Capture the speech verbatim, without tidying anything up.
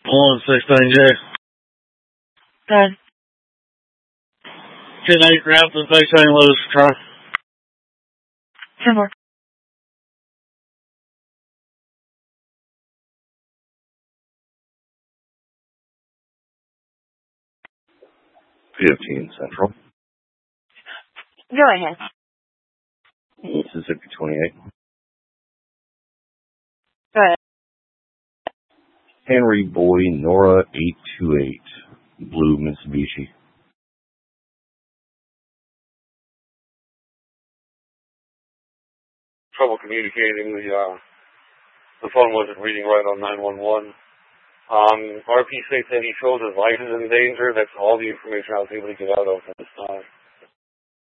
one sixteen J. Good. ten eight Raptor, Bay Saint Louis, try. ten more. fifteen Central. Go ahead. Mississippi twenty-eight. Go ahead. Henry Boy, Nora eight two eight. Blue Mitsubishi. Trouble communicating. The uh, the phone wasn't reading right on nine one one. Um, R P states that he feels his life is in danger. That's all the information I was able to get out of at this time.